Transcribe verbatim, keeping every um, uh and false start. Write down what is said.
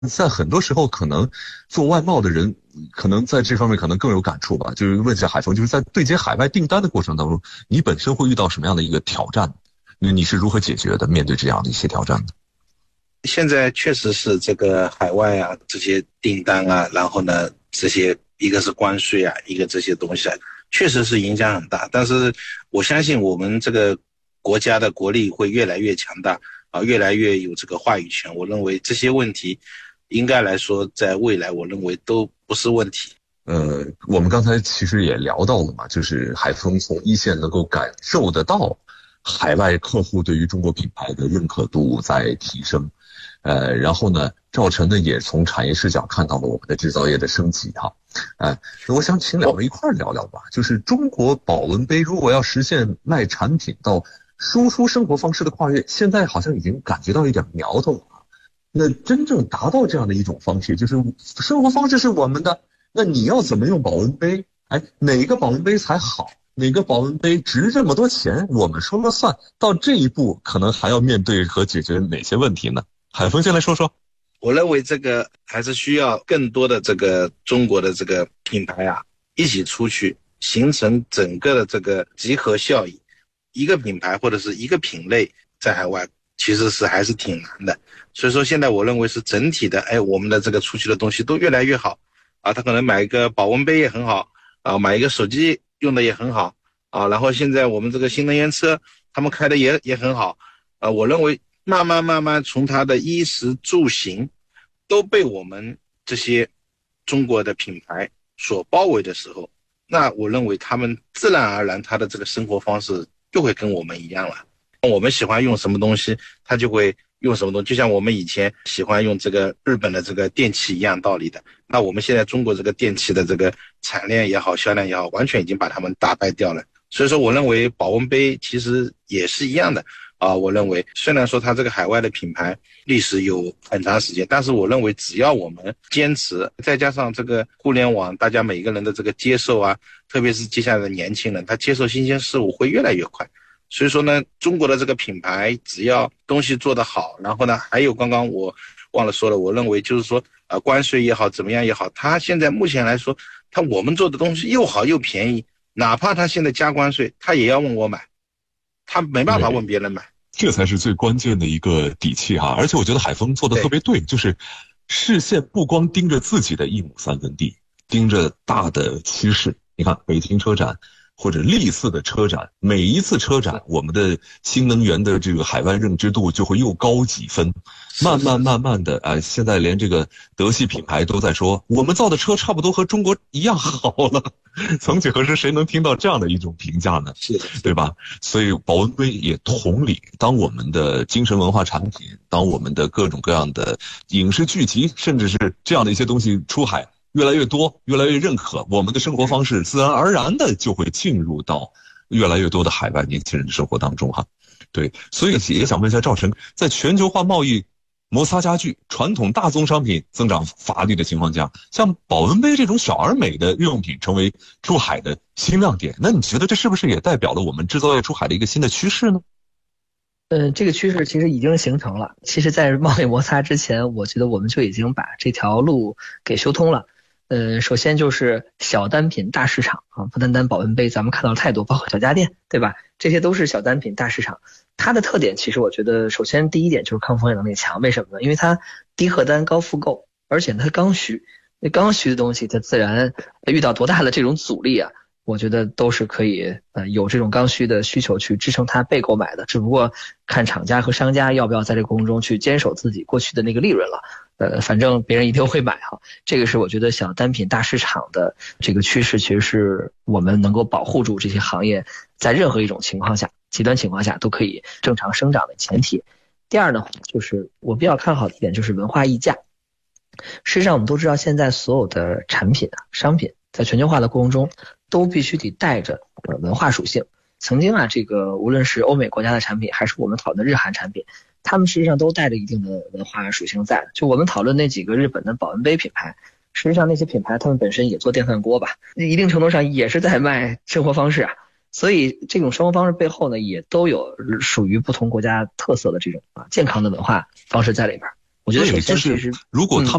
在很多时候可能做外贸的人可能在这方面可能更有感触吧，就是问一下海峰，就是在对接海外订单的过程当中，你本身会遇到什么样的一个挑战？那你是如何解决的？面对这样的一些挑战的？ 现在确实是这个海外啊，这些订单啊，然后呢，这些一个是关税啊，一个这些东西啊，确实是影响很大。但是我相信我们这个国家的国力会越来越强大啊，越来越有这个话语权。我认为这些问题应该来说，在未来我认为都不是问题。 呃，我们刚才其实也聊到了嘛，就是海峰从一线能够感受得到海外客户对于中国品牌的认可度在提升。呃，然后呢，赵晨呢也从产业视角看到了我们的制造业的升级哈。呃，我想请两位一块儿聊聊吧，就是中国保温杯如果要实现卖产品到输出生活方式的跨越，现在好像已经感觉到一点苗头了。那真正达到这样的一种方式，就是生活方式是我们的，那你要怎么用保温杯？哎，哪个保温杯才好？哪个保温杯值这么多钱？我们说了算。到这一步，可能还要面对和解决哪些问题呢？海峰先来说说。 我认为这个还是需要更多的这个中国的这个品牌啊，一起出去，形成整个的这个集合效益。一个品牌或者是一个品类在海外其实是还是挺难的。所以说现在我认为是整体的，哎，我们的这个出去的东西都越来越好啊。他可能买一个保温杯也很好啊，买一个手机用的也很好啊。然后现在我们这个新能源车他们开的也也很好啊。我认为慢慢慢慢从它的衣食住行都被我们这些中国的品牌所包围的时候，那我认为他们自然而然他的这个生活方式就会跟我们一样了。我们喜欢用什么东西，他就会用什么东西，就像我们以前喜欢用这个日本的这个电器一样道理的。那我们现在中国这个电器的这个产量也好，销量也好，完全已经把他们打败掉了。所以说我认为保温杯其实也是一样的啊。我认为虽然说它这个海外的品牌历史有很长时间，但是我认为只要我们坚持，再加上这个互联网大家每个人的这个接受啊，特别是接下来的年轻人，他接受新鲜事物会越来越快。所以说呢，中国的这个品牌只要东西做得好，然后呢，还有刚刚我忘了说了，我认为就是说呃，关税也好，怎么样也好，它现在目前来说，它我们做的东西又好又便宜，哪怕它现在加关税，它也要问我买，它没办法问别人买。 这才是最关键的一个底气哈。而且我觉得海峰做的特别对，就是视线不光盯着自己的一亩三分地，盯着大的趋势。你看北京车展或者历次的车展，每一次车展我们的新能源的这个海外认知度就会又高几分，慢慢慢慢的啊、呃，现在连这个德系品牌都在说我们造的车差不多和中国一样好了。曾几何时谁能听到这样的一种评价呢？ 是对吧？所以保温杯也同理，当我们的精神文化产品，当我们的各种各样的影视剧集，甚至是这样的一些东西出海越来越多，越来越认可，我们的生活方式自然而然的就会进入到越来越多的海外年轻人的生活当中哈。对，所以也想问一下赵晨，在全球化贸易摩擦加剧，传统大宗商品增长乏力的情况下，像保温杯这种小而美的日用品成为出海的新亮点，那你觉得这是不是也代表了我们制造业出海的一个新的趋势呢？ 呃，这个趋势其实已经形成了。其实在贸易摩擦之前，我觉得我们就已经把这条路给修通了。呃，首先就是小单品大市场啊，不单单保温杯，咱们看到了太多，包括小家电，对吧？这些都是小单品大市场。它的特点其实我觉得，首先第一点就是抗风险能力强，为什么呢？因为它低客单高复购，而且它刚需。那刚需的东西，它自然遇到多大的这种阻力啊，我觉得都是可以呃有这种刚需的需求去支撑它被购买的，只不过看厂家和商家要不要在这个过程中去坚守自己过去的那个利润了。呃，反正别人一定会买哈，这个是我觉得小单品大市场的这个趋势，其实是我们能够保护住这些行业在任何一种情况下、极端情况下都可以正常生长的前提。第二呢，就是我比较看好的一点就是文化溢价。事实上，我们都知道现在所有的产品啊、商品在全球化的过程中都必须得带着文化属性。曾经啊，这个无论是欧美国家的产品，还是我们讨论的日韩产品，他们实际上都带着一定的文化属性在。就我们讨论那几个日本的保温杯品牌，实际上那些品牌他们本身也做电饭锅吧，一定程度上也是在卖生活方式啊。所以这种生活方式背后呢，也都有属于不同国家特色的这种啊健康的文化方式在里边。我我觉得首先其实如果他